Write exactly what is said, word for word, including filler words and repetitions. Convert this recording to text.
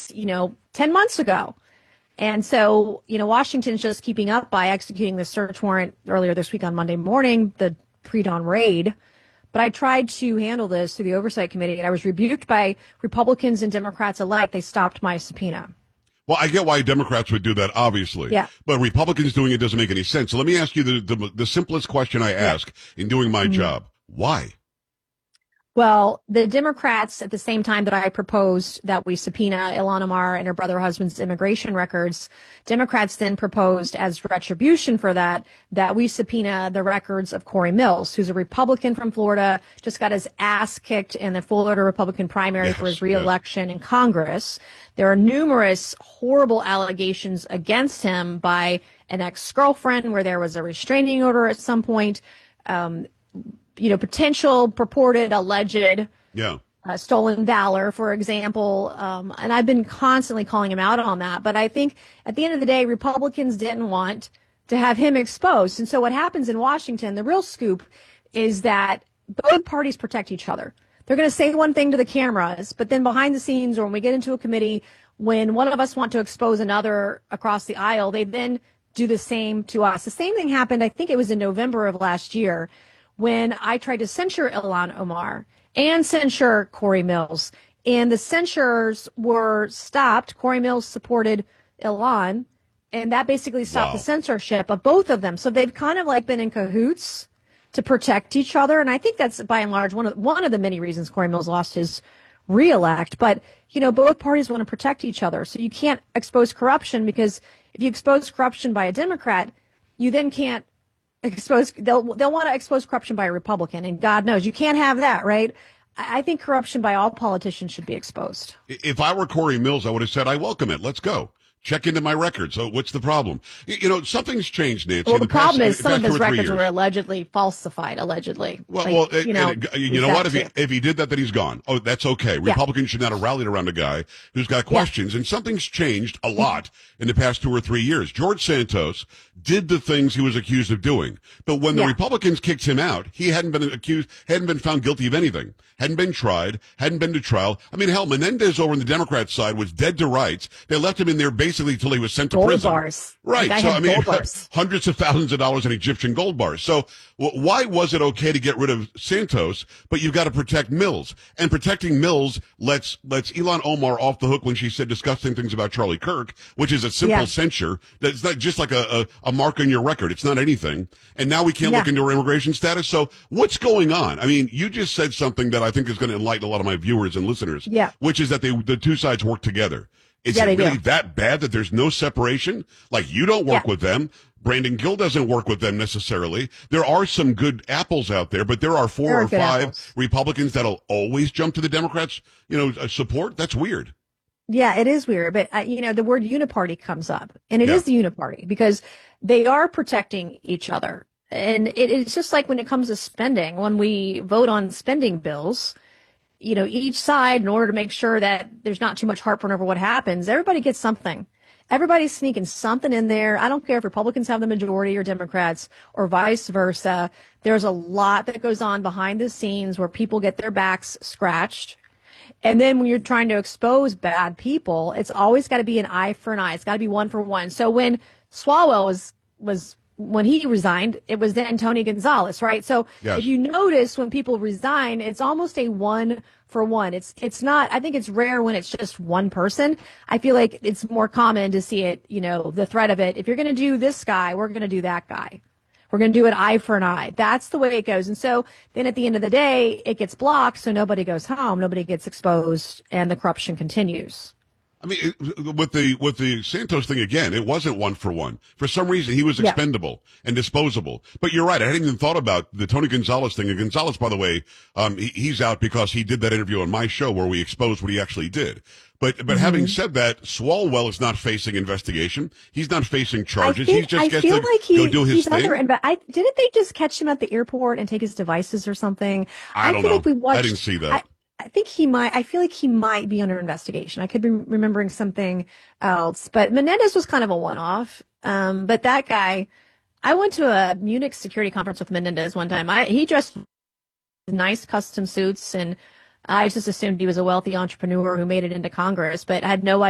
you know, ten months ago. And so, you know, Washington's just keeping up by executing the search warrant earlier this week on Monday morning, the pre-dawn raid. But I tried to handle this through the Oversight Committee, and I was rebuked by Republicans and Democrats alike. They stopped my subpoena. Well, I get why Democrats would do that, obviously. Yeah. But Republicans doing it doesn't make any sense. So let me ask you the, the, the simplest question I ask yeah. in doing my mm-hmm. job. Why? Well, the Democrats, at the same time that I proposed that we subpoena Ilhan Omar and her brother husband's immigration records, Democrats then proposed as retribution for that, that we subpoena the records of Corey Mills, who's a Republican from Florida, just got his ass kicked in the Florida Republican primary yes, for his reelection yes. in Congress. There are numerous horrible allegations against him by an ex-girlfriend where there was a restraining order at some point. Um, you know, potential, purported, alleged, yeah. uh, stolen valor, for example. Um, and I've been constantly calling him out on that. But I think at the end of the day, Republicans didn't want to have him exposed. And so what happens in Washington, the real scoop is that both parties protect each other. They're going to say one thing to the cameras, but then behind the scenes, or when we get into a committee, when one of us want to expose another across the aisle, they then do the same to us. The same thing happened, I think it was in November of last year, when I tried to censure Ilhan Omar and censure Corey Mills. And the censures were stopped. Corey Mills supported Ilhan, and that basically stopped wow. the censorship of both of them. So they've kind of like been in cahoots to protect each other. And I think that's by and large one of one of the many reasons Corey Mills lost his reelect. But, you know, both parties want to protect each other. So you can't expose corruption, because if you expose corruption by a Democrat, you then can't expose, they'll they'll want to expose corruption by a Republican, and God knows you can't have that, right? I think corruption by all politicians should be exposed. If I were Corey Mills, I would have said, I welcome it. Let's go. Check into my records. So what's the problem? You know, something's changed, Nancy. Well, the, the past, problem is some of his records years. were allegedly falsified, allegedly. Well, like, well you and, know, and, you know what? If he, if he did that, then he's gone. Oh, that's okay. Yeah. Republicans should not have rallied around a guy who's got questions. Yeah. And something's changed a lot in the past two or three years. George Santos did the things he was accused of doing. But when the yeah. Republicans kicked him out, he hadn't been accused, hadn't been found guilty of anything, hadn't been tried, hadn't been to trial. I mean, hell, Menendez over on the Democrat side was dead to rights. They left him in there basically till he was sent to gold prison. Bars. Right. Like so, I, I mean, bars. hundreds of thousands of dollars in Egyptian gold bars. So w- why was it okay to get rid of Santos, but you've got to protect Mills? And protecting Mills lets lets Ilhan Omar off the hook when she said disgusting things about Charlie Kirk, which is a simple yeah. censure. That's not just like a, a, a mark on your record. It's not anything. And now we can't yeah. look into her immigration status. So what's going on? I mean, you just said something that I think is going to enlighten a lot of my viewers and listeners, yeah. which is that they, the two sides work together. Is yeah, it really do. that bad that there's no separation? Like, you don't work yeah. with them. Brandon Gill doesn't work with them necessarily. There are some good apples out there, but there are four there are or five apples. Republicans that'll always jump to the Democrats, you know, support. That's weird. Yeah, it is weird. But, uh, you know, the word uniparty comes up, and it yeah. is the uniparty because they are protecting each other. And it, it's just like when it comes to spending, when we vote on spending bills, you know, each side, in order to make sure that there's not too much heartburn over what happens, everybody gets something. Everybody's sneaking something in there. I don't care if Republicans have the majority or Democrats or vice versa. There's a lot that goes on behind the scenes where people get their backs scratched. And then when you're trying to expose bad people, it's always got to be an eye for an eye. It's got to be one for one. So when Swalwell was, was, when he resigned, it was then Tony Gonzalez, right? So yes. if you notice when people resign, it's almost a one for one. It's it's not, I think it's rare when it's just one person. I feel like it's more common to see it, you know, the threat of it. If you're going to do this guy, we're going to do that guy. We're going to do it eye for an eye. That's the way it goes. And so then at the end of the day, it gets blocked. So nobody goes home. Nobody gets exposed and the corruption continues. I mean, it, with the with the Santos thing again, it wasn't one for one. For some reason, he was yeah. expendable and disposable. But you're right; I hadn't even thought about the Tony Gonzalez thing. And Gonzalez, by the way, um, he, he's out because he did that interview on my show where we exposed what he actually did. But but mm-hmm. having said that, Swalwell is not facing investigation. He's not facing charges. Think, he just I gets feel to like he, go do his he's thing. Under, but I didn't they just catch him at the airport and take his devices or something? I, I don't feel know. Like we watched, I didn't see that. I, I think he might, I feel like he might be under investigation. I could be remembering something else, but Menendez was kind of a one-off. Um, but that guy, I went to a Munich security conference with Menendez one time. I, he dressed nice custom suits, and I just assumed he was a wealthy entrepreneur who made it into Congress, but had no idea